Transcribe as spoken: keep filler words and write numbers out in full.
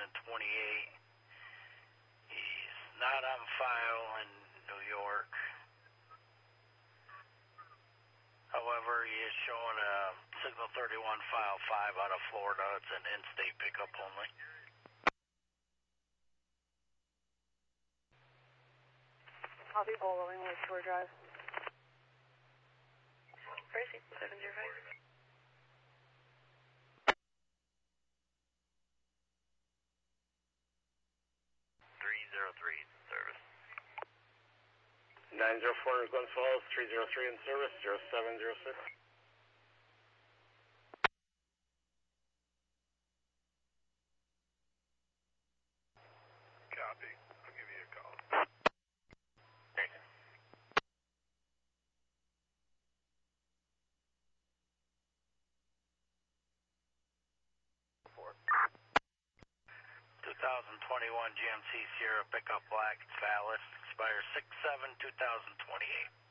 twenty-eight. He's not on file in New York. However, he is showing a Signal thirty-one file five out of Florida. It's an in-state pickup only. Copy, following Lake Shore Drive. Pricing, seven zero five. three zero three, service. nine zero four Glens Falls, three zero three in service, zero seven zero six. Copy. I'll give you a call. Thanks. twenty twenty-one G M C Sierra pickup black. It's valid. Expires six seven two thousand twenty-eight.